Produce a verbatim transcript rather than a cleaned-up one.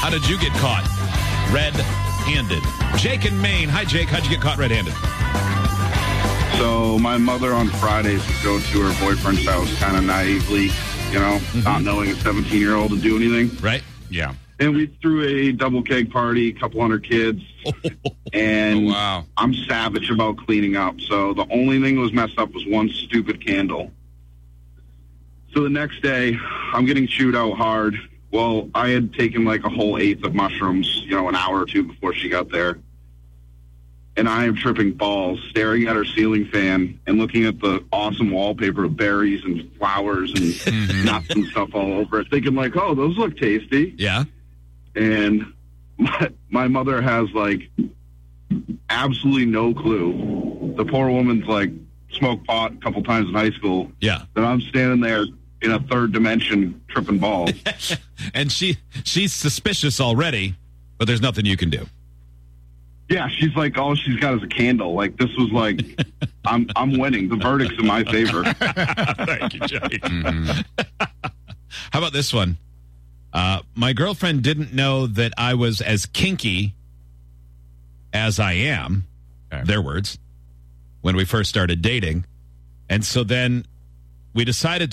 How did you get caught red-handed? Jake in Maine. Hi, Jake. How'd you get caught red-handed? So my mother on Fridays would go to her boyfriend's house kind of naively, you know, mm-hmm. not knowing a seventeen-year-old to do anything. Right. Yeah. And we threw a double keg party, a couple hundred kids. And oh, wow. I'm savage about cleaning up. So the only thing that was messed up was one stupid candle. So the next day, I'm getting chewed out hard. Well, I had taken like a whole eighth of mushrooms, you know, an hour or two before she got there. And I am tripping balls, staring at her ceiling fan and looking at the awesome wallpaper of berries and flowers and mm-hmm. nuts and stuff all over it, thinking like, oh, those look tasty. Yeah. And my, my mother has, like, absolutely no clue. The poor woman's, like, smoked pot a couple times in high school. Yeah. And I'm standing there in a third dimension tripping balls. And she she's suspicious already, but there's nothing you can do. Yeah, she's like, all she's got is a candle. Like, this was like, I'm I'm winning. The verdict's in my favor. Thank you, Jake. Mm-hmm. How about this one? Uh, my girlfriend didn't know that I was as kinky as I am, okay. Their words, when we first started dating. And so then we decided